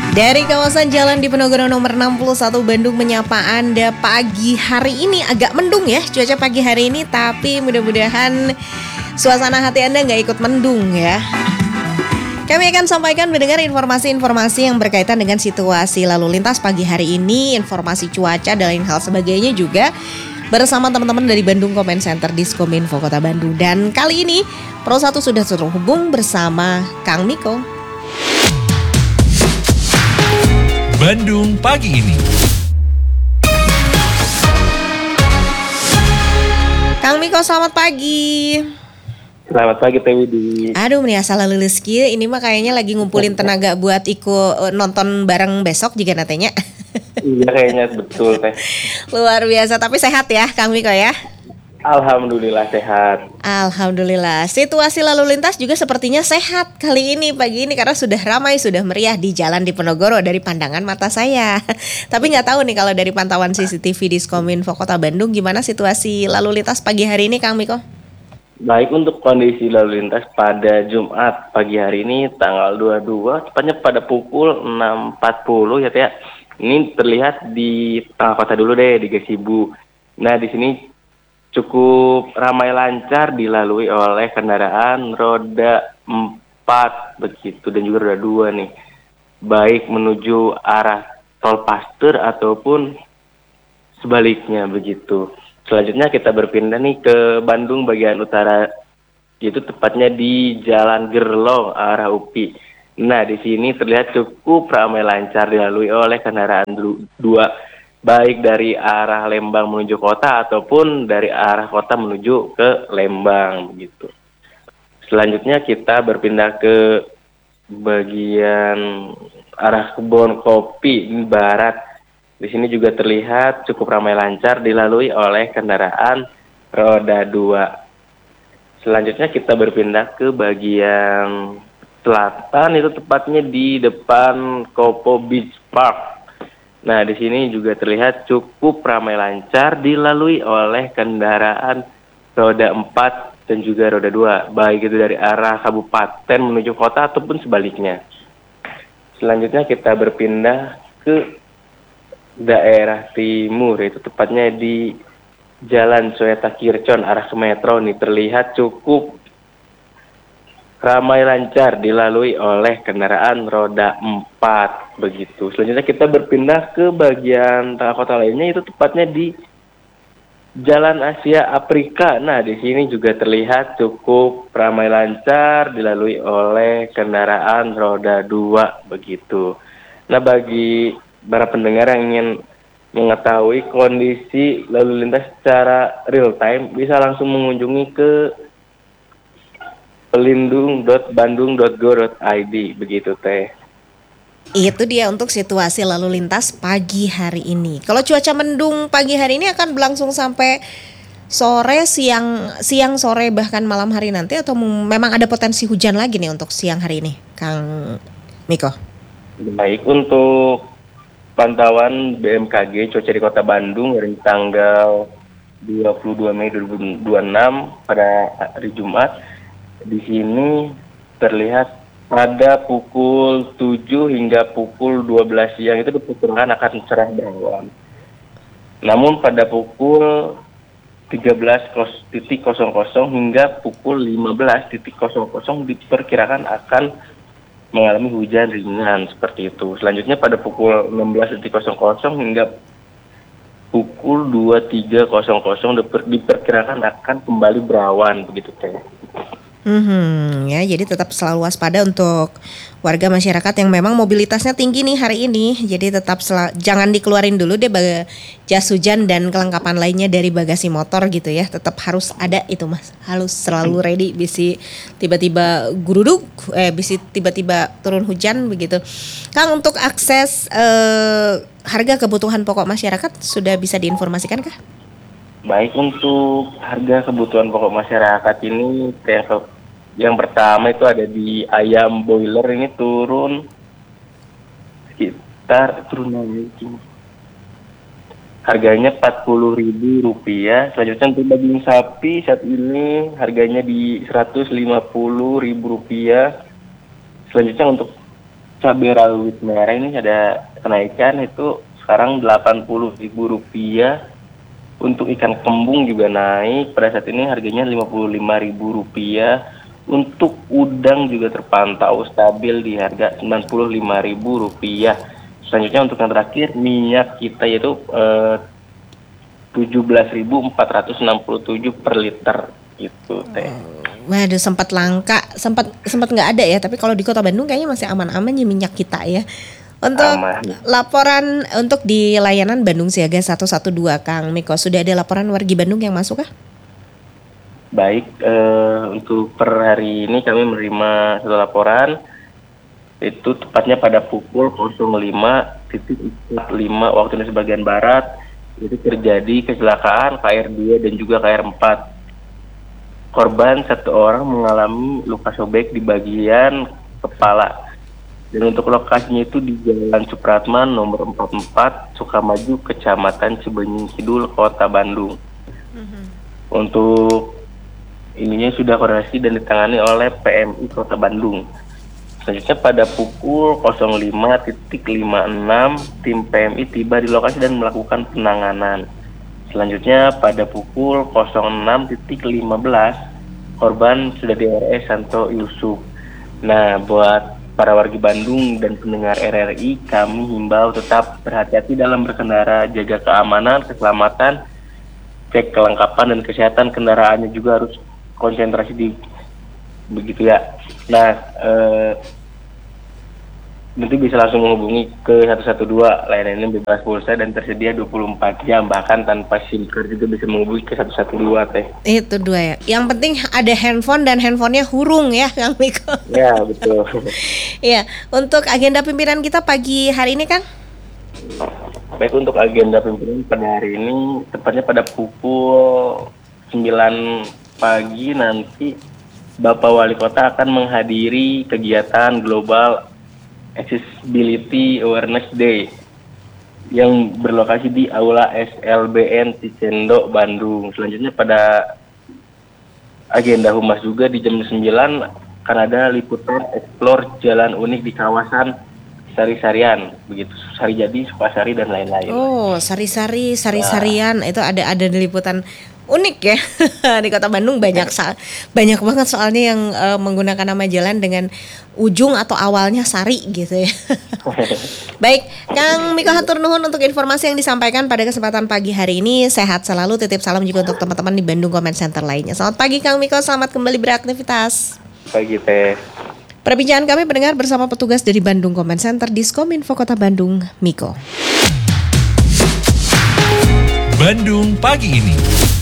Dari kawasan Jalan Diponegoro nomor 61 Bandung menyapa Anda pagi hari ini. Agak mendung ya cuaca pagi hari ini, tapi mudah-mudahan suasana hati Anda nggak ikut mendung ya. Kami akan sampaikan mendengar informasi-informasi yang berkaitan dengan situasi lalu lintas pagi hari ini, informasi cuaca dan lain hal sebagainya juga bersama teman-teman dari Bandung Comment Center Diskominfo Kota Bandung. Dan kali ini Pro 1 sudah terhubung bersama Kang Miko. Bandung pagi ini. Kang Miko, selamat pagi. Selamat pagi Teh Widi. Aduh, salah lulus kieu. Ini mah kayaknya lagi ngumpulin tenaga buat ikut nonton bareng besok juga natenya. Iya kayaknya betul Teh. Luar biasa, tapi sehat ya Kang Miko ya? Alhamdulillah sehat. Alhamdulillah. Situasi lalu lintas juga sepertinya sehat kali ini pagi ini karena sudah ramai, sudah meriah di Jalan Diponegoro dari pandangan mata saya. Tapi nggak tahu nih kalau dari pantauan CCTV Diskominfo Kota Bandung gimana situasi lalu lintas pagi hari ini Kang Miko? Baik, untuk kondisi lalu lintas pada Jumat pagi hari ini tanggal 22, tepatnya pada pukul 6.40 ya Teh. Ini terlihat di tengah kota dulu deh, di Gasibu. Nah, di sini cukup ramai lancar dilalui oleh kendaraan roda 4 begitu dan juga roda 2 nih. Baik menuju arah tol Pasteur ataupun sebaliknya begitu. Selanjutnya kita berpindah nih ke Bandung bagian utara, yaitu tepatnya di Jalan Gerlong arah UPI. Nah, di sini terlihat cukup ramai lancar dilalui oleh kendaraan 2 baik dari arah Lembang menuju kota ataupun dari arah kota menuju ke Lembang begitu. Selanjutnya kita berpindah ke bagian arah Kebon Kopi barat. Di sini juga terlihat cukup ramai lancar dilalui oleh kendaraan roda 2. Selanjutnya kita berpindah ke bagian selatan, itu tepatnya di depan Kopo Beach Park. Nah, di sini juga terlihat cukup ramai lancar dilalui oleh kendaraan roda 4 dan juga roda 2, baik itu dari arah kabupaten menuju kota ataupun sebaliknya. Selanjutnya kita berpindah ke daerah timur, yaitu tepatnya di Jalan Soeta Kircon arah ke Metro. Ini terlihat cukup ramai lancar dilalui oleh kendaraan roda 4 begitu. Selanjutnya kita berpindah ke bagian tengah kota lainnya, itu tepatnya di Jalan Asia Afrika. Nah, di sini juga terlihat cukup ramai lancar dilalui oleh kendaraan roda 2 begitu. Nah, bagi para pendengar yang ingin mengetahui kondisi lalu lintas secara real time, bisa langsung mengunjungi ke pelindung.bandung.go.id begitu Teh. Itu dia untuk situasi lalu lintas pagi hari ini. Kalau cuaca mendung pagi hari ini akan berlangsung sampai sore, siang sore bahkan malam hari nanti, atau memang ada potensi hujan lagi nih untuk siang hari ini, Kang Miko? Baik, untuk pantauan BMKG cuaca di Kota Bandung dari tanggal 22 Mei 2026 pada hari Jumat, di sini terlihat pada pukul 7 hingga pukul 12 siang itu diperkirakan akan cerah berawan. Namun pada pukul 13.00 hingga pukul 15.00 diperkirakan akan mengalami hujan ringan seperti itu. Selanjutnya pada pukul 16.00 hingga pukul 23.00 diperkirakan akan kembali berawan begitu Teh. Ya, jadi tetap selalu waspada untuk warga masyarakat yang memang mobilitasnya tinggi nih hari ini. Jadi tetap jangan dikeluarin dulu deh jas hujan dan kelengkapan lainnya dari bagasi motor gitu ya. Tetap harus ada itu Mas. Harus selalu ready bisi tiba-tiba guruduk, bisi tiba-tiba turun hujan begitu. Kang, untuk akses harga kebutuhan pokok masyarakat sudah bisa diinformasikan kah? Baik, untuk harga kebutuhan pokok masyarakat ini yang pertama itu ada di ayam boiler, ini turun harganya Rp40.000. Selanjutnya untuk daging sapi saat ini harganya di Rp150.000. Selanjutnya untuk cabai rawit merah ini ada kenaikan, itu sekarang Rp80.000. Untuk ikan kembung juga naik, pada saat ini harganya Rp55.000. Untuk udang juga terpantau stabil di harga Rp95.000. Selanjutnya untuk yang terakhir, minyak kita yaitu 17.467 per liter itu teh. Waduh, sempat langka, sempat nggak ada ya. Tapi kalau di Kota Bandung kayaknya masih aman-aman ya minyak kita ya. Untuk Aman. laporan untuk di layanan Bandung Siaga 112, Kang Miko, sudah ada laporan wargi Bandung yang masuk kah? Baik, untuk per hari ini kami menerima satu laporan, itu tepatnya pada pukul 05.45 waktu Indonesia bagian Barat, itu terjadi kecelakaan KR2 dan juga KR4. Korban satu orang mengalami luka sobek di bagian kepala. Dan untuk lokasinya itu di Jalan Supratman nomor 44, Sukamaju, Kecamatan Cibenying Kidul, Kota Bandung. Untuk ininya sudah koordinasi dan ditangani oleh PMI Kota Bandung. Selanjutnya pada pukul 05.56 tim PMI tiba di lokasi dan melakukan penanganan. Selanjutnya pada pukul 06.15 korban sudah di RS Santo Yusuf. Nah, buat para wargi Bandung dan pendengar RRI, kami himbau tetap berhati-hati dalam berkendara, jaga keamanan, keselamatan, cek kelengkapan dan kesehatan kendaraannya juga harus konsentrasi di begitu ya. Nah, nanti bisa langsung menghubungi ke 112, layanan ini bebas pulsa dan tersedia 24 jam, bahkan tanpa SIM card juga bisa menghubungi ke 112 teh. Itu dua ya. Yang penting ada handphone dan handphonenya hurung ya, Kang Miko. Ya, betul. Iya, untuk agenda pimpinan kita pagi hari ini, Kang? Baik, untuk agenda pimpinan pada hari ini tepatnya pada pukul 9 pagi nanti Bapak Wali Kota akan menghadiri kegiatan Global Accessibility Awareness Day yang berlokasi di Aula SLBN Cicendo, Bandung. Selanjutnya pada agenda humas juga di jam 9 akan ada liputan explore jalan unik di kawasan Sari-Sarian, begitu, Sarijadi, Sukasari dan lain-lain. Oh, Sari-Sarian itu ada liputan unik ya. Di Kota Bandung banyak banget soalnya yang menggunakan nama jalan dengan ujung atau awalnya Sari gitu ya. Baik, Kang Miko hatur nuhun untuk informasi yang disampaikan pada kesempatan pagi hari ini. Sehat selalu, titip salam juga untuk teman-teman di Bandung Comment Center lainnya. Selamat pagi Kang Miko, selamat kembali beraktivitas. Pagi teh. Perbincangan kami pendengar bersama petugas dari Bandung Comment Center Diskominfo Kota Bandung, Miko. Bandung pagi ini.